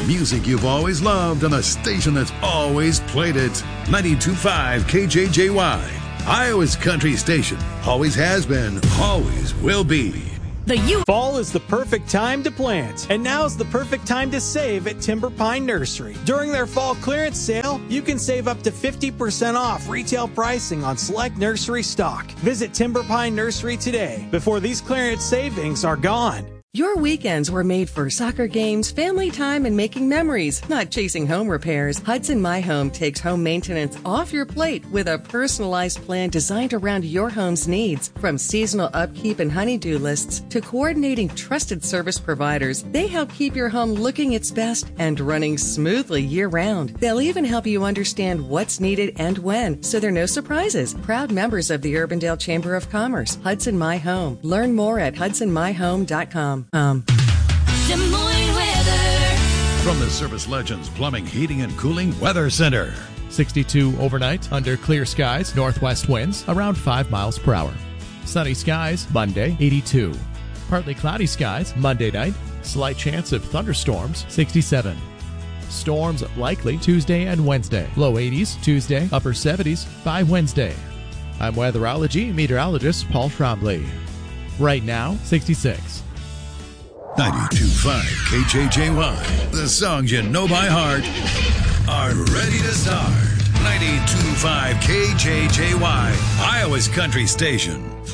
music you've always loved on a station that's always played it. 92.5 KJJY. Iowa's country station. Always has been, always will be. Fall is the perfect time to plant, and now's the perfect time to save at Timber Pine Nursery. During their fall clearance sale, you can save up to 50% off retail pricing on select nursery stock. Visit Timber Pine Nursery today before these clearance savings are gone. Your weekends were made for soccer games, family time, and making memories, not chasing home repairs. Hudson My Home takes home maintenance off your plate with a personalized plan designed around your home's needs. From seasonal upkeep and honey-do lists to coordinating trusted service providers, they help keep your home looking its best and running smoothly year-round. They'll even help you understand what's needed and when, so there are no surprises. Proud members of the Urbandale Chamber of Commerce. Hudson My Home. Learn more at hudsonmyhome.com. Des Moines weather. From the Service Legends Plumbing, Heating, and Cooling Weather Center. 62 overnight under clear skies, northwest winds around 5 miles per hour. Sunny skies Monday, 82. Partly cloudy skies Monday night, slight chance of thunderstorms, 67. Storms likely Tuesday and Wednesday, low 80s Tuesday, upper 70s by Wednesday. I'm weatherology meteorologist Paul Trombley. Right now, 66. 92.5 KJJY. The songs you know by heart are ready to start. 92.5 KJJY, Iowa's country station.